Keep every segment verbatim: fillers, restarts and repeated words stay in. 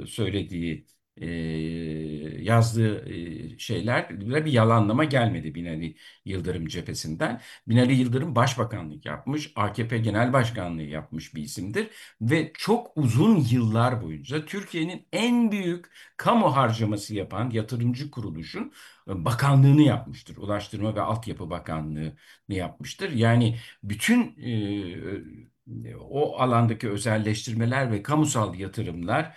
söylediği, e, yazdığı e, şeyler bir yalanlama gelmedi Binali Yıldırım cephesinden. Binali Yıldırım başbakanlık yapmış, A K P Genel Başkanlığı yapmış bir isimdir ve çok uzun yıllar boyunca Türkiye'nin en büyük kamu harcaması yapan yatırımcı kuruluşun e, bakanlığını yapmıştır. Ulaştırma ve Altyapı Bakanlığı'nı yapmıştır. Yani bütün e, o alandaki özelleştirmeler ve kamusal yatırımlar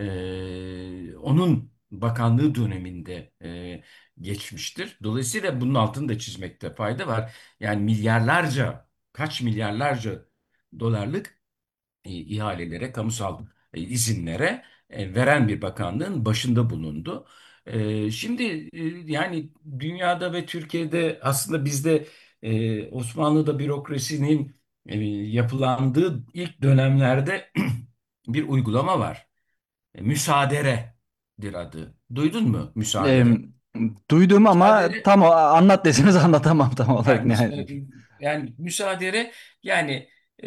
e, onun bakanlığı döneminde e, geçmiştir. Dolayısıyla bunun altını da çizmekte fayda var. Yani milyarlarca, kaç milyarlarca dolarlık e, ihalelere, kamusal e, izinlere e, veren bir bakanlığın başında bulundu. E, şimdi e, yani dünyada ve Türkiye'de aslında bizde e, Osmanlı'da bürokrasinin e, yapılandığı ilk dönemlerde bir uygulama var. E, müsaaderedir adı. Duydun mu E, müsaadere? Duydum ama Müsaadere tam o- anlat deseniz anlatamam tam olarak yani, ne. müs- e, yani müsaadere yani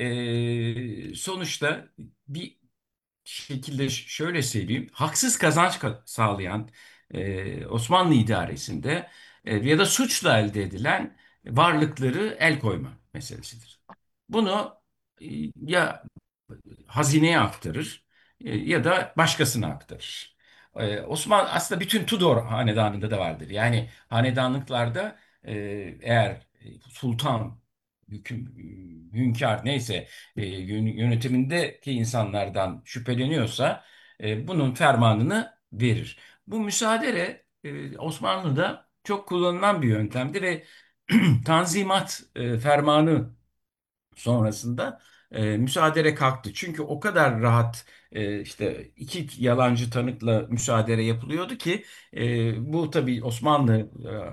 e, sonuçta bir şekilde ş- şöyle söyleyeyim, haksız kazanç ka- sağlayan e, Osmanlı idaresinde e, ya da suçla elde edilen varlıkları el koyma meselesidir. Bunu e, ya hazineye aktarır e, ya da başkasına aktarır. E, Osmanlı aslında bütün Tudor hanedanında da vardır. Yani hanedanlıklarda e, eğer sultan, hüküm, hünkâr neyse e, yön- yönetimindeki insanlardan şüpheleniyorsa e, bunun fermanını verir. Bu müsaade e, Osmanlı'da çok kullanılan bir yöntemdi ve Tanzimat e, fermanı sonrasında e, müsaadele kalktı. Çünkü o kadar rahat e, işte iki yalancı tanıkla müsaadele yapılıyordu ki e, bu tabii Osmanlı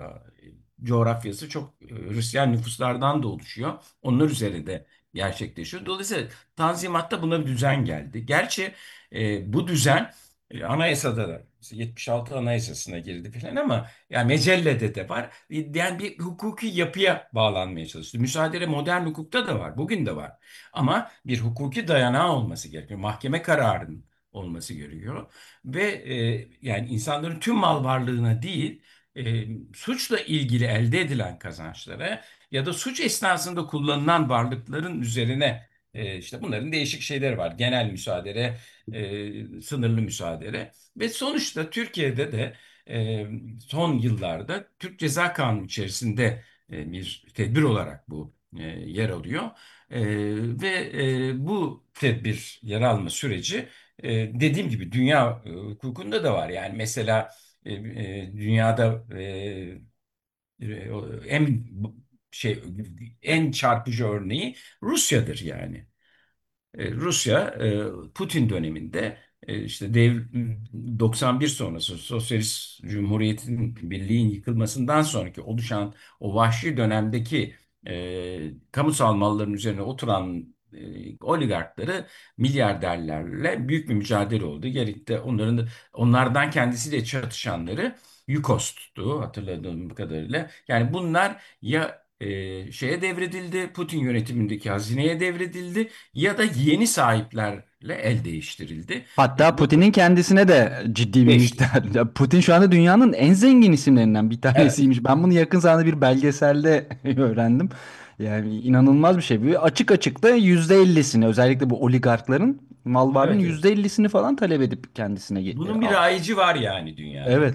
e, coğrafyası çok e, Hristiyan nüfuslardan da oluşuyor. Onlar üzerinde gerçekleşiyor. Dolayısıyla Tanzimat'ta buna bir düzen geldi. Gerçi e, bu düzen e, anayasada da yetmiş altı Anayasasına girdi falan ama yani Mecelle'de de var. Yani bir hukuki yapıya bağlanmaya çalıştı. Müsaade modern hukukta da var, bugün de var. Ama bir hukuki dayanağı olması gerekiyor. Mahkeme kararının olması gerekiyor. Ve e, yani insanların tüm mal varlığına değil, e, suçla ilgili elde edilen kazançlara ya da suç esnasında kullanılan varlıkların üzerine e, işte bunların değişik şeyleri var. Genel müsaade, e, sınırlı müsaade ve sonuçta Türkiye'de de e, son yıllarda Türk Ceza Kanunu içerisinde e, bir tedbir olarak bu e, yer alıyor. E, ve e, bu tedbir yer alma süreci e, dediğim gibi dünya e, hukukunda da var. Yani mesela e, e, dünyada e, e, en şey en çarpıcı örneği Rusya'dır yani. E, Rusya e, Putin döneminde e, işte dev doksan bir sonrası Sosyalist Cumhuriyet'in birliğin yıkılmasından sonraki oluşan o vahşi dönemdeki e, kamusal malların üzerine oturan e, oligarkları milyarderlerle büyük bir mücadele oldu. Gerekte onların da, onlardan kendisiyle çatışanları Yukos'tu hatırladığım kadarıyla. Yani bunlar ya e, şeye devredildi, Putin yönetimindeki hazineye devredildi ya da yeni sahiplerle el değiştirildi. Hatta Yani bu Putin'in kendisine de ciddi bir geçti. miktar. Ya Putin şu anda dünyanın en zengin isimlerinden bir Evet, tanesiymiş. Ben bunu yakın zamanda bir belgeselde öğrendim. Yani inanılmaz bir şey. Bir açık açık da yüzde ellisini, özellikle bu oligarkların mal varlığının evet, evet. yüzde ellisini falan talep edip kendisine ge- e, Bunun bir al. rayici var yani dünyada. Evet.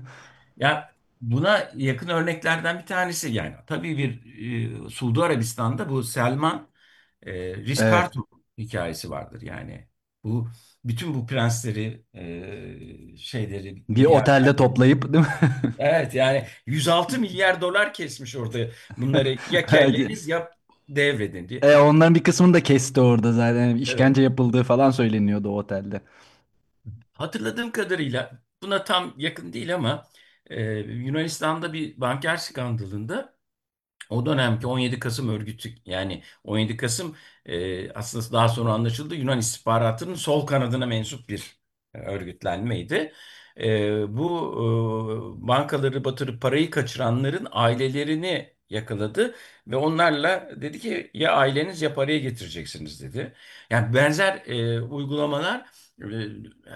Ya buna yakın örneklerden bir tanesi yani tabii bir e, Suudi Arabistan'da bu Selman e, Evet. Rizkartu hikayesi vardır yani. Bu bütün bu prensleri e, şeyleri Bir otelde milyarder. toplayıp değil mi? Evet yani yüz altı milyar dolar kesmiş orada. Bunları ya Evet. kelleniz ya devredin diye. E, onların bir kısmını da kesti orada zaten. Evet. İşkence yapıldığı falan söyleniyordu o otelde. Hatırladığım kadarıyla buna tam yakın değil ama e, Yunanistan'da bir banker skandalında o dönemki on yedi Kasım örgütü yani on yedi Kasım e, aslında daha sonra anlaşıldı Yunan istihbaratının sol kanadına mensup bir e, örgütlenmeydi. E, bu e, bankaları batırıp parayı kaçıranların ailelerini yakaladı ve onlarla dedi ki ya aileniz ya parayı getireceksiniz dedi. Yani benzer e, uygulamalar e,